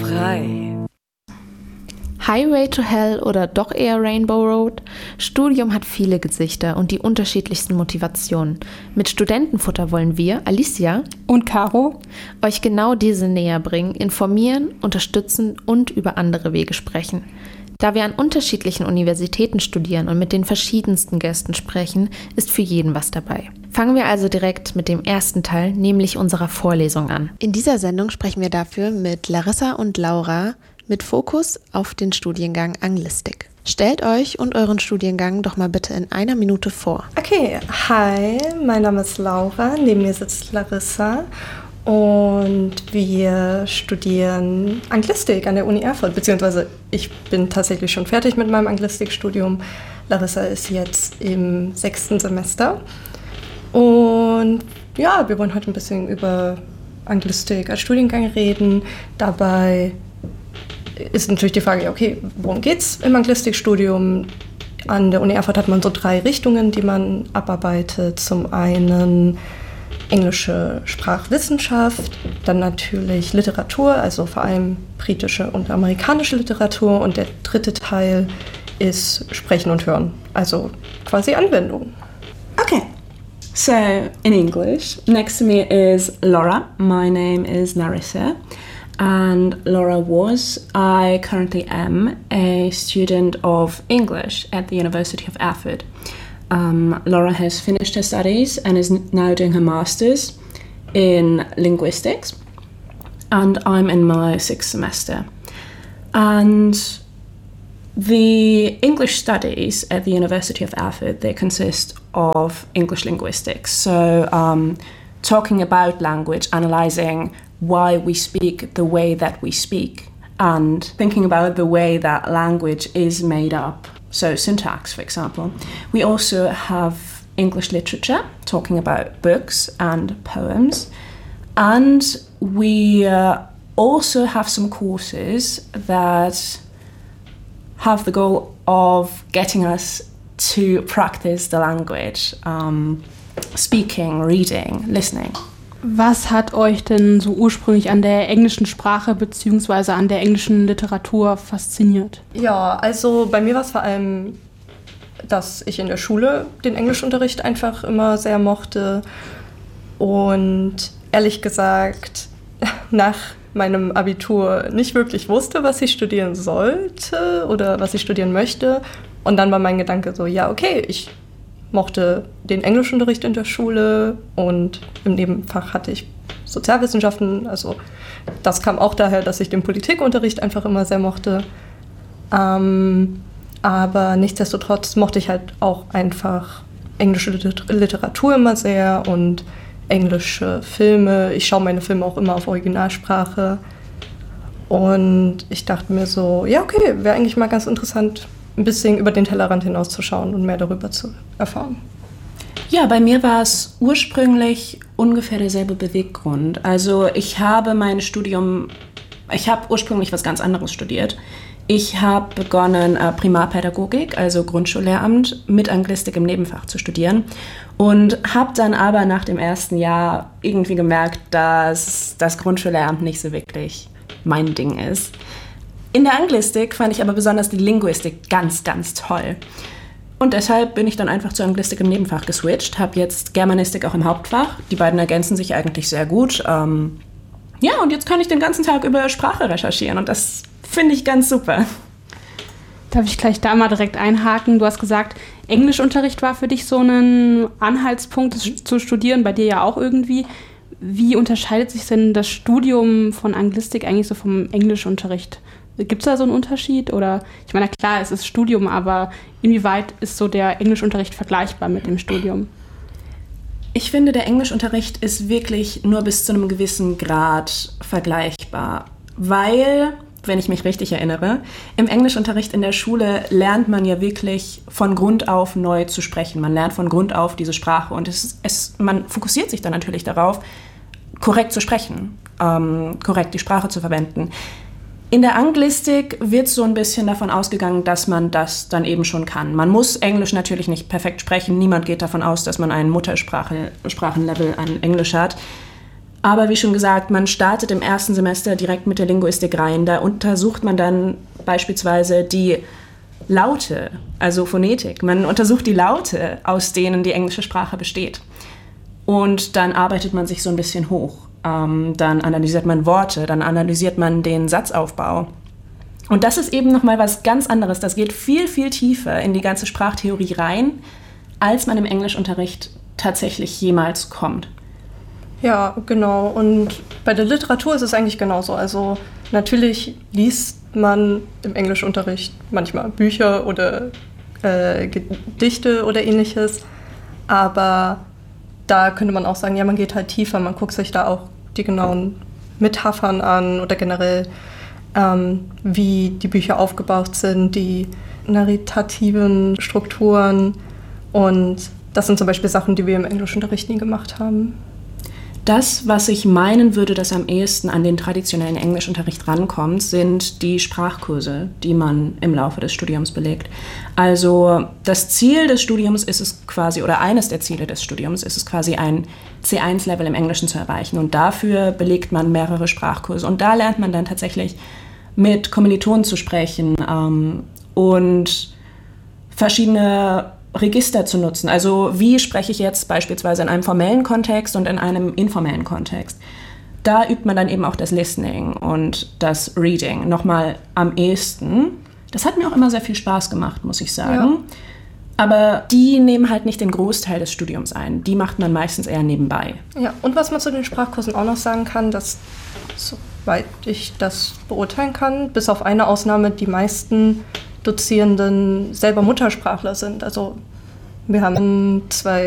frei. Highway to Hell oder doch eher Rainbow Road? Studium hat viele Gesichter und die unterschiedlichsten Motivationen. Mit Studentenfutter wollen wir, Alicia und Caro, euch genau diese näher bringen, informieren, unterstützen und über andere Wege sprechen. Da wir an unterschiedlichen Universitäten studieren und mit den verschiedensten Gästen sprechen, ist für jeden was dabei. Fangen wir also direkt mit dem ersten Teil, nämlich unserer Vorlesung an. In dieser Sendung sprechen wir dafür mit Larissa und Laura mit Fokus auf den Studiengang Anglistik. Stellt euch und euren Studiengang doch mal bitte in einer Minute vor. Okay, hi, mein Name ist Laura, neben mir sitzt Larissa und wir studieren Anglistik an der Uni Erfurt, beziehungsweise ich bin tatsächlich schon fertig mit meinem Anglistikstudium. Larissa ist jetzt im 6. Semester und ja, wir wollen heute ein bisschen über Anglistik als Studiengang reden. Dabei ist natürlich die Frage, okay, worum geht's im Anglistikstudium? An der Uni Erfurt hat man so 3 Richtungen, die man abarbeitet. Zum einen englische Sprachwissenschaft, dann natürlich Literatur, also vor allem britische und amerikanische Literatur. Und der dritte Teil ist Sprechen und Hören, also quasi Anwendung. Okay, so in English, next to me is Laura. My name is Larissa. And Laura was, I currently am, a student of English at the University of Erfurt. Laura has finished her studies and is now doing her master's in linguistics. And I'm in my 6th semester. And the English studies at the University of Erfurt, they consist of English linguistics. So talking about language, analyzing why we speak the way that we speak, and thinking about the way that language is made up, so syntax, for example. We also have English literature, talking about books and poems, and we also have some courses that have the goal of getting us to practice the language, speaking, reading, listening. Was hat euch denn so ursprünglich an der englischen Sprache bzw. an der englischen Literatur fasziniert? Ja, also bei mir war es vor allem, dass ich in der Schule den Englischunterricht einfach immer sehr mochte und ehrlich gesagt nach meinem Abitur nicht wirklich wusste, was ich studieren sollte oder was ich studieren möchte. Und dann war mein Gedanke so, ja okay, ich mochte den Englischunterricht in der Schule und im Nebenfach hatte ich Sozialwissenschaften. Also das kam auch daher, dass ich den Politikunterricht einfach immer sehr mochte. Aber nichtsdestotrotz mochte ich halt auch einfach englische Literatur immer sehr und englische Filme. Ich schaue meine Filme auch immer auf Originalsprache. Und ich dachte mir so, ja okay, wäre eigentlich mal ganz interessant, ein bisschen über den Tellerrand hinauszuschauen und mehr darüber zu erfahren. Ja, bei mir war es ursprünglich ungefähr derselbe Beweggrund. Also ich habe ursprünglich was ganz anderes studiert. Ich habe begonnen, Primarpädagogik, also Grundschullehramt, mit Anglistik im Nebenfach zu studieren und habe dann aber nach dem ersten Jahr irgendwie gemerkt, dass das Grundschullehramt nicht so wirklich mein Ding ist. In der Anglistik fand ich aber besonders die Linguistik ganz, ganz toll. Und deshalb bin ich dann einfach zur Anglistik im Nebenfach geswitcht, habe jetzt Germanistik auch im Hauptfach. Die beiden ergänzen sich eigentlich sehr gut. Ja, und jetzt kann ich den ganzen Tag über Sprache recherchieren und das finde ich ganz super. Darf ich gleich da mal direkt einhaken? Du hast gesagt, Englischunterricht war für dich so ein Anhaltspunkt, zu studieren, bei dir ja auch irgendwie. Wie unterscheidet sich denn das Studium von Anglistik eigentlich so vom Englischunterricht? Gibt es da so einen Unterschied? Oder, ich meine, klar, es ist Studium, aber inwieweit ist so der Englischunterricht vergleichbar mit dem Studium? Ich finde, der Englischunterricht ist wirklich nur bis zu einem gewissen Grad vergleichbar, weil, wenn ich mich richtig erinnere, im Englischunterricht in der Schule lernt man ja wirklich von Grund auf neu zu sprechen. Man lernt von Grund auf diese Sprache und man fokussiert sich dann natürlich darauf, korrekt zu sprechen, korrekt die Sprache zu verwenden. In der Anglistik wird so ein bisschen davon ausgegangen, dass man das dann eben schon kann. Man muss Englisch natürlich nicht perfekt sprechen. Niemand geht davon aus, dass man ein Muttersprachenlevel an Englisch hat. Aber wie schon gesagt, man startet im ersten Semester direkt mit der Linguistik rein. Da untersucht man dann beispielsweise die Laute, also Phonetik. Man untersucht die Laute, aus denen die englische Sprache besteht. Und dann arbeitet man sich so ein bisschen hoch. Dann analysiert man Worte, dann analysiert man den Satzaufbau. Und das ist eben nochmal was ganz anderes. Das geht viel, viel tiefer in die ganze Sprachtheorie rein, als man im Englischunterricht tatsächlich jemals kommt. Ja, genau. Und bei der Literatur ist es eigentlich genauso. Also natürlich liest man im Englischunterricht manchmal Bücher oder Gedichte oder ähnliches. Aber da könnte man auch sagen, ja, man geht halt tiefer. Man guckt sich da auch die genauen Metaphern an oder generell, wie die Bücher aufgebaut sind, die narrativen Strukturen. Und das sind zum Beispiel Sachen, die wir im Englischunterricht nie gemacht haben. Das, was ich meinen würde, dass am ehesten an den traditionellen Englischunterricht rankommt, sind die Sprachkurse, die man im Laufe des Studiums belegt. Also das Ziel des Studiums ist es quasi, oder eines der Ziele des Studiums ist es quasi, ein C1-Level im Englischen zu erreichen. Und dafür belegt man mehrere Sprachkurse. Und da lernt man dann tatsächlich mit Kommilitonen zu sprechen und verschiedene Register zu nutzen. Also wie spreche ich jetzt beispielsweise in einem formellen Kontext und in einem informellen Kontext. Da übt man dann eben auch das Listening und das Reading nochmal am ehesten. Das hat mir auch immer sehr viel Spaß gemacht, muss ich sagen. Ja. Aber die nehmen halt nicht den Großteil des Studiums ein. Die macht man meistens eher nebenbei. Ja, und was man zu den Sprachkursen auch noch sagen kann, dass, soweit ich das beurteilen kann, bis auf eine Ausnahme, die meisten Dozierenden selber Muttersprachler sind. Also wir haben 2